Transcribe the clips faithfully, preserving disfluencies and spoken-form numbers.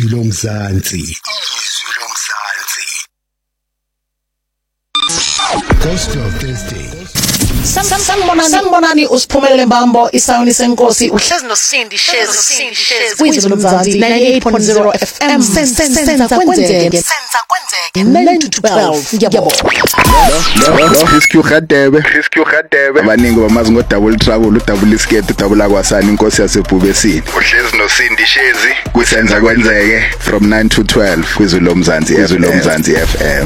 izwi lomzansi izwi lomzansi Gospel Thursday Sanibonani usiphumelele Mbambo isawuni senkosi uhlezi noSindi Shezi kwizwi lomzansi ninety-eight point zero F M senza kwenzeke senza kwenzeke nine to twelve yabo lo isikhu khadebe isikhu khadebe abaningi bamazi ngo double trouble double skate double akwasani inkosi yasebhubesini uhlezi noSindi Shezi kusenza kwenzeke from nine to twelve kwizwi lomzansi izwi lomzansi F M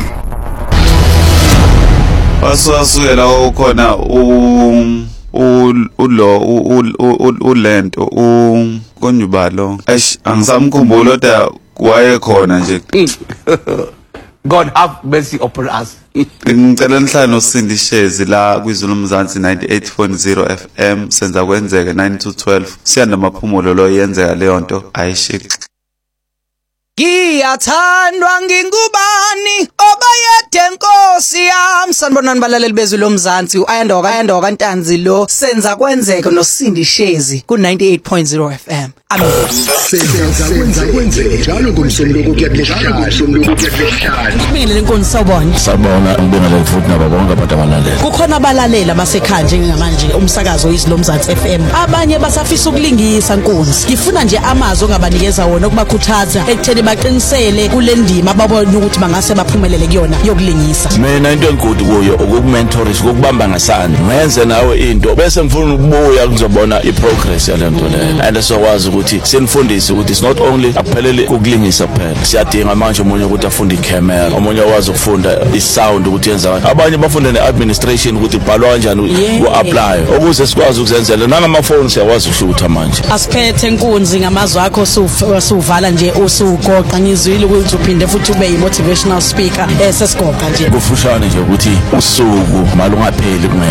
Asasuyela ukhona u ulo ulento u konyubalo eish angisamkhumbula kodwa waye khona nje God have mercy upon us. ngicela nihlale noSindi Shezi la kwizwi lomzansi ninety-eight point zero F M senza kwenzeke nine to twelve siyanda maphumulo lo yenzeka leyo nto ayishiki Ngiyathandwa ngingubani obayede nkosi yami sanibonani balaleli bezwi lomzansi uAyandoka Ayandoka Ntanzi lo senza kwenzeke noSindi Shezi ku ninety-eight point zero F M amen senza kwenzeke njalo ngomsombuluko kuyahlala somluko kuyahlala Ngibingelele inkonzo sawubona Sabona ngibingelele futhi nabo bonke abantu abalalele. kukhona abalaleli abasekhaya njengamanje umsakazo wizwi lomzansi F M abanye basafisa ukulingisa nkonzi ngifuna nje amazwi ongabanikeza wona ukubakhuthaza ekutheni baqinisele kule ndima ababona ukuthi bangase baphumelele kuyona yokulingisa Mina into enkulu kuyo ukukumentorisa ukubamba ngasandla ngenze nawe into bese ngifuna ukubuya kuzobona iprogress yalento leyo and sokwazi ukuthi sinifundise ukuthi it's not only akuphelele ukulingisa kuphela siyadinga manje umunye ukuthi afunde icamera omunye wazi ukufunda isound ukuthi yenza abanye bafunde neadministration ukuthi ibhalwa kanjani uapply ukuze sikwazi ukuzenzela nangamafoni siyawazi ukushuta manje asiphethe nkunzi ngamazwi akho suvala nje usugoqa ngizwile ukuthi uphinde futhi ube yi motivational speaker esesigoqa nje kufushane nje ukuthi usuku malungapheli